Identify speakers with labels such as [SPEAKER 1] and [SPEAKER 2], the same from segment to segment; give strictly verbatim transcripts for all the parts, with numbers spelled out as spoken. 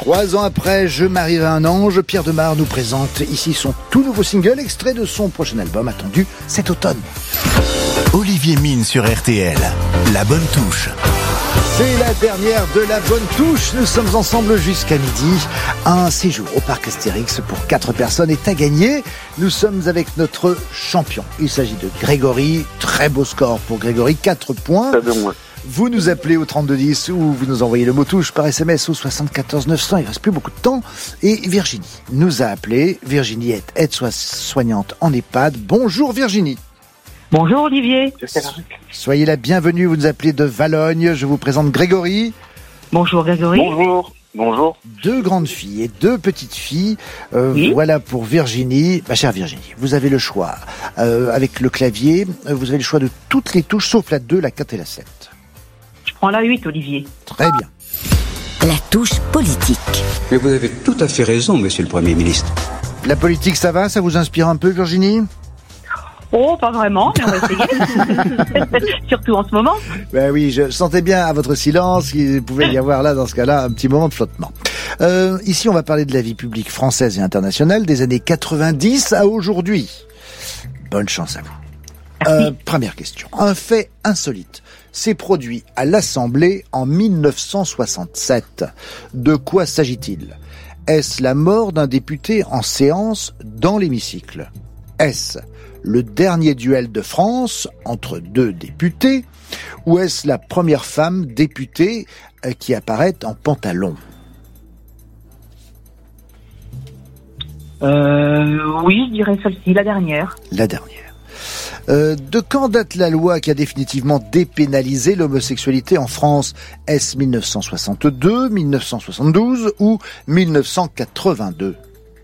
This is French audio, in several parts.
[SPEAKER 1] Trois ans après, Je marierai un ange, Pierre Demar nous présente ici son tout nouveau single, extrait de son prochain album attendu cet automne.
[SPEAKER 2] Olivier Mine sur R T L, La Bonne Touche.
[SPEAKER 1] C'est la dernière de La Bonne Touche. Nous sommes ensemble jusqu'à midi. Un séjour au parc Astérix pour quatre personnes est à gagner. Nous sommes avec notre champion. Il s'agit de Grégory. Très beau score pour Grégory, quatre points. Vous nous appelez au trente-deux dix ou vous nous envoyez le mot touche par S M S au soixante-quatorze neuf cents. Il ne reste plus beaucoup de temps. Et Virginie nous a appelé. Virginie est aide-soignante en EHPAD. Bonjour Virginie.
[SPEAKER 3] Bonjour Olivier.
[SPEAKER 1] Soyez la bienvenue, vous nous appelez de Valogne. Je vous présente Grégory.
[SPEAKER 3] Bonjour Grégory.
[SPEAKER 4] Bonjour. Bonjour.
[SPEAKER 1] Deux grandes filles et deux petites filles. Euh,
[SPEAKER 3] oui.
[SPEAKER 1] Voilà pour Virginie. Ma chère Virginie, vous avez le choix. Euh, avec le clavier, vous avez le choix de toutes les touches sauf la deux, la quatre et la sept.
[SPEAKER 3] Je prends la huit, Olivier.
[SPEAKER 1] Très bien.
[SPEAKER 5] La touche politique.
[SPEAKER 6] Mais vous avez tout à fait raison, monsieur le Premier ministre.
[SPEAKER 1] La politique, ça va? Ça vous inspire un peu, Virginie?
[SPEAKER 3] Oh, pas vraiment, mais on va essayer. Surtout en ce moment.
[SPEAKER 1] Ben oui, je sentais bien à votre silence qu'il pouvait y avoir là, dans ce cas-là, un petit moment de flottement. Euh, ici, on va parler de la vie publique française et internationale des années quatre-vingt-dix à aujourd'hui. Bonne chance à vous. Euh, première question. Un fait insolite s'est produit à l'Assemblée en mille neuf cent soixante-sept. De quoi s'agit-il? Est-ce la mort d'un député en séance dans l'hémicycle? Est-ce le dernier duel de France entre deux députés, ou est-ce la première femme députée qui apparaît en pantalon?
[SPEAKER 3] Euh, oui, je dirais celle-ci, la dernière.
[SPEAKER 1] La dernière. Euh, de quand date la loi qui a définitivement dépénalisé l'homosexualité en France? Est-ce mille neuf cent soixante-deux, mille neuf cent soixante-douze ou mille neuf cent quatre-vingt-deux?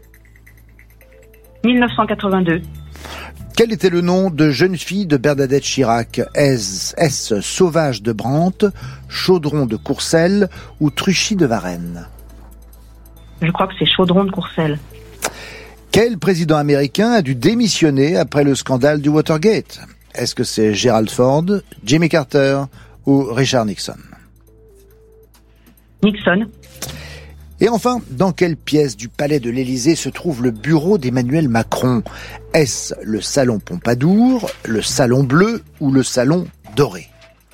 [SPEAKER 3] mille neuf cent quatre-vingt-deux.
[SPEAKER 1] Quel était le nom de jeune fille de Bernadette Chirac? Est-ce, est-ce Sauvage de Brantes, Chaudron de Courcelles ou Truchy de Varennes?
[SPEAKER 3] Je crois que c'est Chaudron de Courcelles.
[SPEAKER 1] Quel président américain a dû démissionner après le scandale du Watergate? Est-ce que c'est Gerald Ford, Jimmy Carter ou Richard Nixon?
[SPEAKER 3] Nixon.
[SPEAKER 1] Et enfin, dans quelle pièce du palais de l'Élysée se trouve le bureau d'Emmanuel Macron? Est-ce le salon Pompadour, le salon bleu ou le salon doré?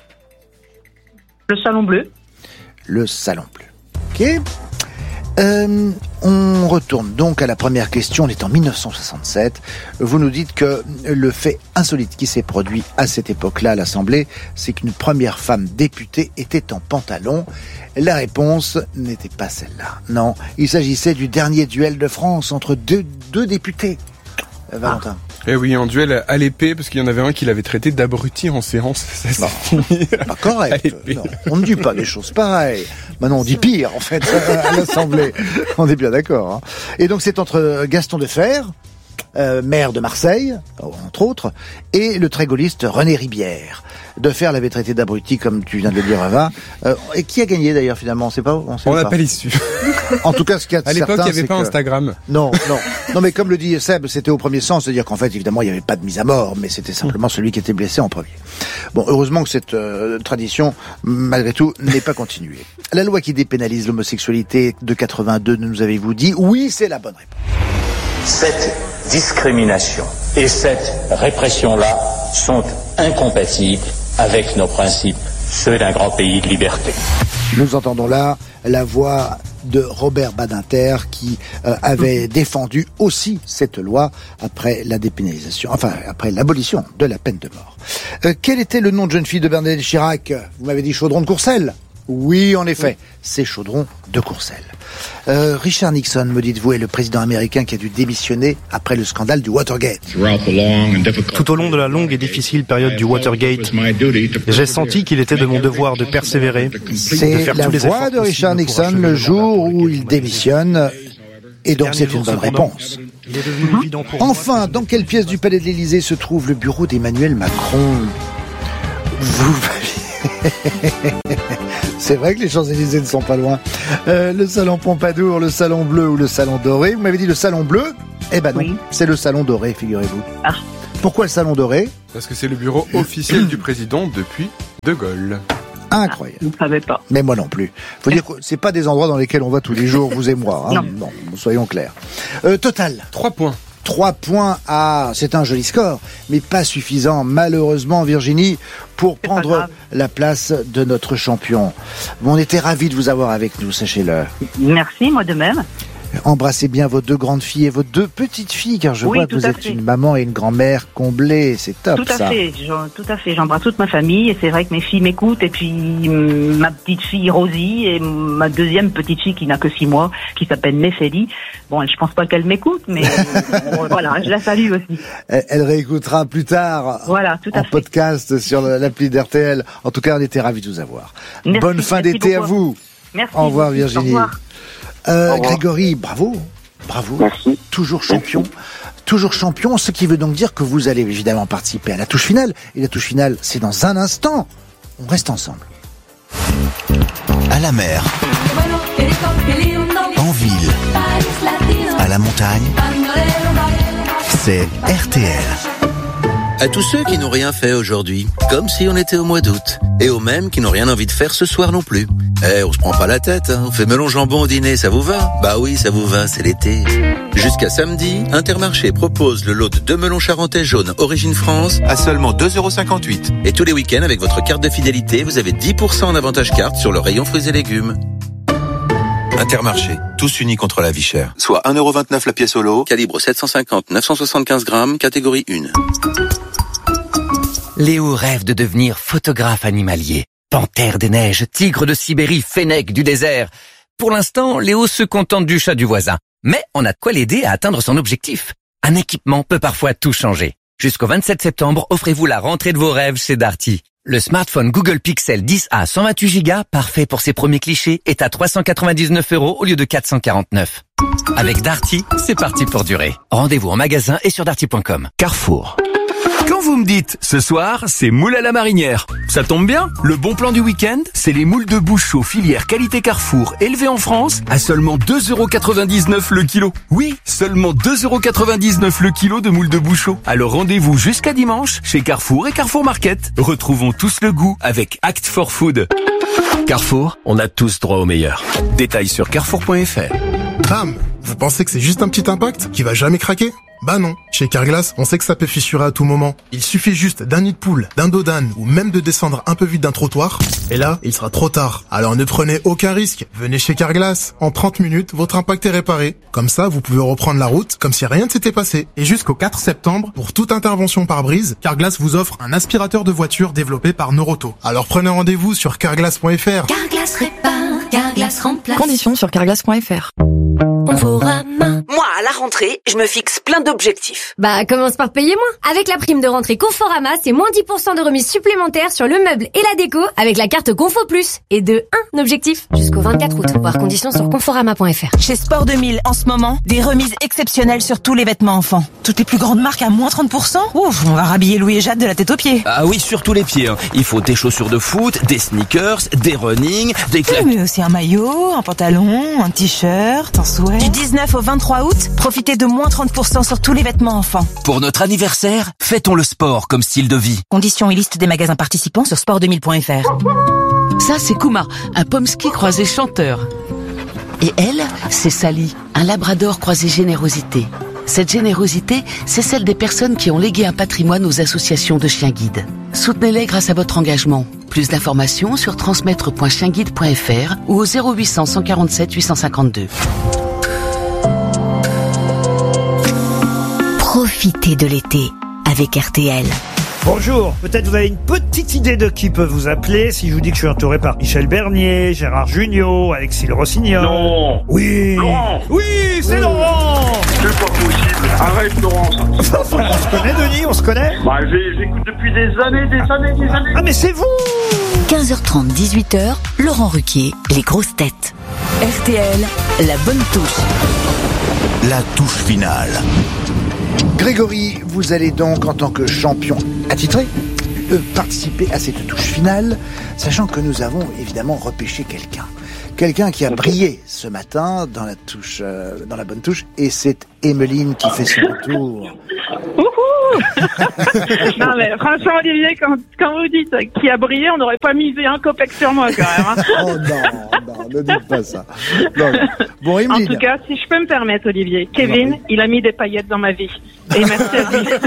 [SPEAKER 3] Le salon bleu.
[SPEAKER 1] Le salon bleu. Ok. Euh, on retourne donc à la première question. On est en mille neuf cent soixante-sept. Vous nous dites que le fait insolite qui s'est produit à cette époque-là à l'Assemblée, c'est qu'une première femme députée était en pantalon. La réponse n'était pas celle-là. Non, il s'agissait du dernier duel de France entre deux, deux députés. Euh, Valentin.
[SPEAKER 7] Ah. Eh oui, un duel à l'épée, parce qu'il y en avait un qui l'avait traité d'abruti en séance. Ça, c'est fini.
[SPEAKER 1] Pas correct. Non, on ne dit pas des choses pareilles. Maintenant, on dit pire, en fait, à l'Assemblée. On est bien d'accord. Hein. Et donc, c'est entre Gaston Defferre, euh, maire de Marseille, entre autres, et le très gaulliste René Ribière. Defferre l'avait traité d'abruti, comme tu viens de le dire, Eva. Euh, et qui a gagné, d'ailleurs, finalement? On sait pas. On sait
[SPEAKER 7] On n'a
[SPEAKER 1] pas,
[SPEAKER 7] pas l'issue.
[SPEAKER 1] En tout cas, ce qu'il y a de
[SPEAKER 7] à l'époque,
[SPEAKER 1] certain,
[SPEAKER 7] il n'y avait pas
[SPEAKER 1] que...
[SPEAKER 7] Instagram.
[SPEAKER 1] Non, non. Non, mais comme le dit Seb, c'était au premier sens, c'est-à-dire qu'en fait, évidemment, il n'y avait pas de mise à mort, mais c'était simplement celui qui était blessé en premier. Bon, heureusement que cette euh, tradition, malgré tout, n'est pas continuée. La loi qui dépénalise l'homosexualité de quatre-vingt-deux, nous avez-vous dit, oui, c'est la bonne réponse.
[SPEAKER 8] Cette discrimination et cette répression-là sont incompatibles avec nos principes, ceux d'un grand pays de liberté.
[SPEAKER 1] Nous entendons là la voix de Robert Badinter qui euh, avait défendu aussi cette loi après la dépénalisation, enfin après l'abolition de la peine de mort. Euh, quel était le nom de jeune fille de Bernadette Chirac? Vous m'avez dit Chaudron de Courcelles? Oui, en effet, c'est Chaudron de Courcelles. Euh, Richard Nixon, me dites-vous, est le président américain qui a dû démissionner après le scandale du Watergate.
[SPEAKER 9] Tout au long de la longue et difficile période du Watergate, j'ai senti qu'il était de mon devoir de persévérer.
[SPEAKER 1] C'est
[SPEAKER 9] de
[SPEAKER 1] la voix de Richard Nixon le jour où il démissionne. Et donc c'est une bonne réponse. Enfin, dans quelle pièce du palais de l'Élysée se trouve le bureau d'Emmanuel Macron? Vous... C'est vrai que les Champs-Élysées ne sont pas loin. Euh, le salon Pompadour, le salon bleu ou le salon doré? Vous m'avez dit le salon bleu? Eh ben non, oui. C'est le salon doré, figurez-vous. Ah. Pourquoi le salon doré?
[SPEAKER 7] Parce que c'est le bureau officiel du président depuis De Gaulle.
[SPEAKER 1] Incroyable.
[SPEAKER 3] Je ne savais pas.
[SPEAKER 1] Mais moi non plus. Faut dire que c'est pas des endroits dans lesquels on va tous les jours, vous et moi. Hein.
[SPEAKER 3] Non.
[SPEAKER 1] non, soyons clairs. Euh, total.
[SPEAKER 7] Trois points.
[SPEAKER 1] Trois points à... C'est un joli score, mais pas suffisant, malheureusement, Virginie, pour
[SPEAKER 3] C'est pas
[SPEAKER 1] prendre
[SPEAKER 3] grave.
[SPEAKER 1] la place de notre champion. Bon, on était ravis de vous avoir avec nous, sachez-le.
[SPEAKER 3] Merci, moi de même.
[SPEAKER 1] Embrassez bien vos deux grandes filles et vos deux petites filles, car je
[SPEAKER 3] Oui,
[SPEAKER 1] vois que
[SPEAKER 3] tout
[SPEAKER 1] vous
[SPEAKER 3] à
[SPEAKER 1] êtes
[SPEAKER 3] fait.
[SPEAKER 1] une maman et une grand-mère comblées. C'est top,
[SPEAKER 3] Tout à
[SPEAKER 1] ça.
[SPEAKER 3] fait, j'en- tout à fait. J'embrasse toute ma famille et c'est vrai que mes filles m'écoutent et puis hum, ma petite fille Rosie et ma deuxième petite fille qui n'a que six mois, qui s'appelle Néphélie. Bon, je pense pas qu'elle m'écoute, mais bon, voilà, je la salue aussi.
[SPEAKER 1] Elle, elle réécoutera plus tard
[SPEAKER 3] Voilà, tout à
[SPEAKER 1] en
[SPEAKER 3] fait.
[SPEAKER 1] podcast sur le- l'appli d'R T L. En tout cas, on était ravis de vous avoir.
[SPEAKER 3] Merci,
[SPEAKER 1] Bonne fin
[SPEAKER 3] merci
[SPEAKER 1] d'été à
[SPEAKER 3] beaucoup.
[SPEAKER 1] vous.
[SPEAKER 3] Merci.
[SPEAKER 1] Au revoir,
[SPEAKER 3] beaucoup.
[SPEAKER 1] Virginie.
[SPEAKER 3] Au revoir.
[SPEAKER 1] Euh,
[SPEAKER 8] Au revoir.
[SPEAKER 1] Grégory, bravo. Bravo.
[SPEAKER 8] Merci.
[SPEAKER 1] Toujours champion. Toujours champion, ce qui veut donc dire que vous allez évidemment participer à la touche finale. Et la touche finale, c'est dans un instant. On reste ensemble.
[SPEAKER 2] À la mer, en ville, à la montagne, c'est R T L.
[SPEAKER 4] À tous ceux qui n'ont rien fait aujourd'hui, comme si on était au mois d'août, et aux mêmes qui n'ont rien envie de faire ce soir non plus. Eh, on se prend pas la tête, hein. On fait melon jambon au dîner, ça vous va? Bah oui, ça vous va, c'est l'été. Jusqu'à samedi, Intermarché propose le lot de deux melons charentais jaunes Origine France
[SPEAKER 2] À seulement deux euros cinquante-huit.
[SPEAKER 4] et tous les week-ends avec votre carte de fidélité, vous avez dix pour cent en avantage carte sur le rayon fruits et légumes.
[SPEAKER 2] Intermarché, tous unis contre la vie chère. Soit un euro vingt-neuf la pièce au lot.
[SPEAKER 4] Calibre sept cent cinquante neuf cent soixante-quinze grammes, catégorie un.
[SPEAKER 10] Léo rêve de devenir photographe animalier. Panthère des neiges, tigre de Sibérie, fennec du désert. Pour l'instant, Léo se contente du chat du voisin. Mais on a de quoi l'aider à atteindre son objectif. Un équipement peut parfois tout changer. Jusqu'au vingt-sept septembre, offrez-vous la rentrée de vos rêves chez Darty. Le smartphone Google Pixel dix A cent vingt-huit giga, parfait pour ses premiers clichés, est à trois cent quatre-vingt-dix-neuf euros au lieu de quatre cent quarante-neuf. Avec Darty, c'est parti pour durer. Rendez-vous en magasin et sur darty point com.
[SPEAKER 2] Carrefour.
[SPEAKER 11] Quand vous me dites, ce soir, c'est moule à la marinière. Ça tombe bien, le bon plan du week-end, c'est les moules de Bouchot filière qualité Carrefour, élevées en France, à seulement deux euros quatre-vingt-dix-neuf le kilo. Oui, seulement deux euros quatre-vingt-dix-neuf le kilo de moules de Bouchot. Alors rendez-vous jusqu'à dimanche, chez Carrefour et Carrefour Market. Retrouvons tous le goût avec Act for Food. Carrefour, on a tous droit au meilleur. Détails sur carrefour point f r.
[SPEAKER 12] Bam! Vous pensez que c'est juste un petit impact qui va jamais craquer? Bah non. Chez Carglass, on sait que ça peut fissurer à tout moment. Il suffit juste d'un nid de poule, d'un dos d'âne ou même de descendre un peu vite d'un trottoir. Et là, il sera trop tard. Alors ne prenez aucun risque. Venez chez Carglass. En trente minutes, votre impact est réparé. Comme ça, vous pouvez reprendre la route comme si rien ne s'était passé. Et jusqu'au quatre septembre, pour toute intervention par brise, Carglass vous offre un aspirateur de voiture développé par Noroto. Alors prenez rendez-vous sur carglass point f r.
[SPEAKER 13] Carglass répare, Carglass remplace.
[SPEAKER 14] Conditions sur carglass point f r.
[SPEAKER 13] Conforama.
[SPEAKER 15] Moi, à la rentrée, je me fixe plein d'objectifs.
[SPEAKER 16] Bah, commence par payer moins. Avec la prime de rentrée Conforama, c'est moins dix pour cent de remise supplémentaire sur le meuble et la déco avec la carte Confo Plus. Et de un objectif. Jusqu'au vingt-quatre août. Voir conditions sur conforama point f r.
[SPEAKER 15] Chez Sport deux mille, en ce moment, des remises exceptionnelles sur tous les vêtements enfants. Toutes les plus grandes marques à moins trente pour cent. Ouf, on va rhabiller Louis et Jade de la tête aux pieds.
[SPEAKER 11] Ah oui, surtout les pieds. Hein. Il faut des chaussures de foot, des sneakers, des running, des
[SPEAKER 15] Oui,
[SPEAKER 11] claques.
[SPEAKER 15] mais aussi un maillot, un pantalon, un t-shirt, un sweat. Du dix-neuf au vingt-trois août, profitez de moins trente pour cent sur tous les vêtements enfants.
[SPEAKER 11] Pour notre anniversaire, fêtons le sport comme style de vie.
[SPEAKER 15] Conditions et liste des magasins participants sur sport deux mille point f r.
[SPEAKER 17] Ça, c'est Kuma, un pomsky croisé chanteur. Et elle, c'est Sally, un labrador croisé générosité. Cette générosité, c'est celle des personnes qui ont légué un patrimoine aux associations de chiens guides. Soutenez-les grâce à votre engagement. Plus d'informations sur transmettre point chien guide point f r ou au zéro huit cents, cent quarante-sept, huit cent cinquante-deux.
[SPEAKER 5] Profitez de l'été avec R T L.
[SPEAKER 18] Bonjour, peut-être vous avez une petite idée de qui peut vous appeler si je vous dis que je suis entouré par Michel Bernier, Gérard Jugnot, Alexis Le Rossignol.
[SPEAKER 19] Non.
[SPEAKER 18] Oui.
[SPEAKER 19] Laurent.
[SPEAKER 18] Oui, c'est Laurent.
[SPEAKER 19] C'est pas possible. Arrête, Laurent.
[SPEAKER 18] On se connaît, Denis, on se connaît.
[SPEAKER 19] Bah, j'ai- j'écoute depuis des années, des années, des années.
[SPEAKER 18] Ah, mais c'est vous.
[SPEAKER 5] quinze heures trente, dix-huit heures, Laurent Ruquier, les grosses têtes. R T L, la bonne touche.
[SPEAKER 2] La touche finale.
[SPEAKER 1] Grégory, vous allez donc, en tant que champion attitré, euh, participer à cette touche finale, sachant que nous avons évidemment repêché quelqu'un. Quelqu'un qui a brillé ce matin dans la touche, euh, dans la bonne touche, et c'est Emeline qui fait son retour.
[SPEAKER 14] Non mais franchement Olivier, quand, quand vous dites qui a brillé, on n'aurait pas misé un copec sur moi quand même. Hein.
[SPEAKER 1] Oh non, non, ne dites pas ça. Non. Bon, Emeline.
[SPEAKER 14] En tout cas, si je peux me permettre Olivier, Kevin, non, il a mis des paillettes dans ma vie. Et merci à lui.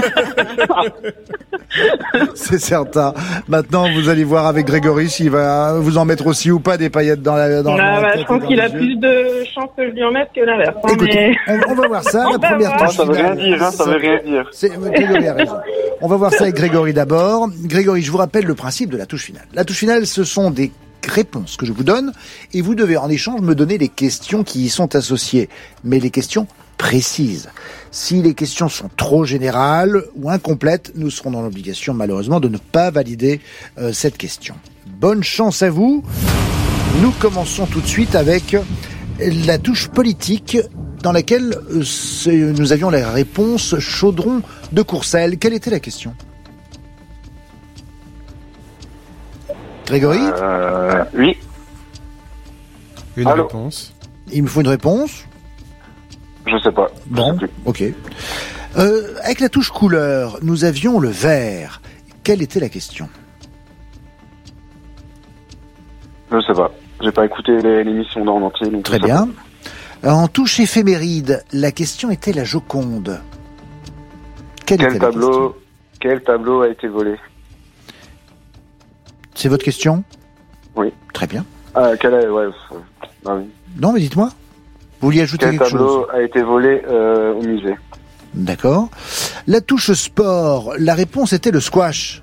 [SPEAKER 1] C'est certain. Maintenant, vous allez voir avec Grégory s'il va vous en mettre aussi ou pas des paillettes dans la dans,
[SPEAKER 14] ah,
[SPEAKER 1] dans
[SPEAKER 14] bah,
[SPEAKER 1] la tête.
[SPEAKER 14] Je pense qu'il a yeux. Plus de chances que je lui en mette que l'inverse. Hein,
[SPEAKER 1] Écoutez,
[SPEAKER 14] mais...
[SPEAKER 1] on, on va voir ça. La première touche.
[SPEAKER 19] Ça veut rien dire, hein, ça veut rien dire.
[SPEAKER 1] C'est, Grégory a raison. On va voir ça avec Grégory d'abord. Grégory, je vous rappelle le principe de la touche finale. La touche finale, ce sont des réponses que je vous donne et vous devez en échange me donner les questions qui y sont associées, mais les questions précises. Si les questions sont trop générales ou incomplètes, nous serons dans l'obligation malheureusement de ne pas valider euh, cette question. Bonne chance à vous. Nous commençons tout de suite avec la touche politique dans laquelle euh, nous avions la réponse Chaudron de Courcelles. Quelle était la question ? Grégory ?
[SPEAKER 19] euh, Oui.
[SPEAKER 7] Une
[SPEAKER 19] Allô.
[SPEAKER 7] réponse.
[SPEAKER 1] Il me faut une réponse ?
[SPEAKER 19] Je sais pas.
[SPEAKER 1] Bon,
[SPEAKER 19] sais
[SPEAKER 1] ok. Euh, avec la touche couleur, nous avions le vert. Quelle était la question ?
[SPEAKER 19] Je sais pas. J'ai pas écouté l'émission en entier. Donc
[SPEAKER 1] Très bien. En touche éphéméride, la question était la Joconde. Quelle
[SPEAKER 19] quel
[SPEAKER 1] était la
[SPEAKER 19] tableau
[SPEAKER 1] question ?
[SPEAKER 19] Quel tableau a été volé ?
[SPEAKER 1] C'est votre question ?
[SPEAKER 19] Oui.
[SPEAKER 1] Très bien.
[SPEAKER 19] Ah, quel est, ouais. Ah, oui.
[SPEAKER 1] Non, mais dites-moi. Vous vouliez ajouter
[SPEAKER 19] quel
[SPEAKER 1] quelque chose ?
[SPEAKER 19] Quel tableau a été volé euh, au musée ?
[SPEAKER 1] D'accord. La touche sport, la réponse était le squash.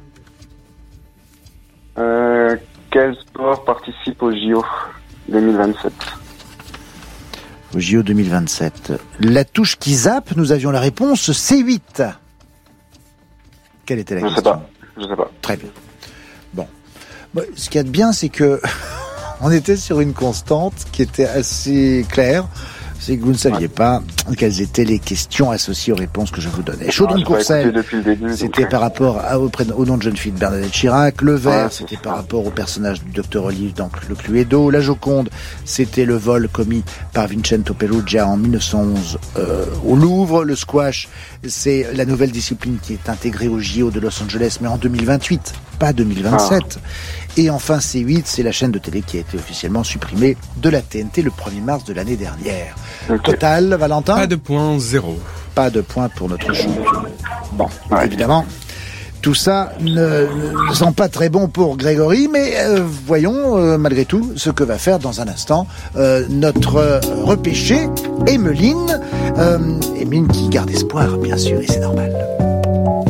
[SPEAKER 19] Euh, quel sport participe au J O deux mille vingt-sept ?
[SPEAKER 1] Au J O deux mille vingt-sept. La touche qui zappe, nous avions la réponse C huit. Quelle était la
[SPEAKER 19] Je
[SPEAKER 1] question ?
[SPEAKER 19] sais pas. Je sais pas.
[SPEAKER 1] Très bien. Bon. Bon, ce qu'il y a de bien, c'est que on était sur une constante qui était assez claire. C'est que vous ne saviez pas quelles étaient les questions associées aux réponses que je vous donnais. Chaudron de Courcelles, c'était par rapport à, au, au nom de jeune fille de Bernadette Chirac. Le vert, c'était par rapport au personnage du docteur Olive dans Le Cluedo. La Joconde, c'était le vol commis par Vincenzo Perugia en mille neuf cent onze euh, au Louvre. Le squash, c'est la nouvelle discipline qui est intégrée au J O de Los Angeles, mais en deux mille vingt-huit, pas deux mille vingt-sept. Ah. Et enfin, C huit, c'est la chaîne de télé qui a été officiellement supprimée de la T N T le premier mars de l'année dernière. Okay. Total, Valentin ?
[SPEAKER 7] Pas de point, zéro.
[SPEAKER 1] Pas de point pour notre champion. Bon, ouais. Évidemment, tout ça ne, ne sent pas très bon pour Grégory, mais euh, voyons euh, malgré tout ce que va faire dans un instant euh, notre euh, repêché, Emeline. Euh, Emeline qui garde espoir, bien sûr, et c'est normal.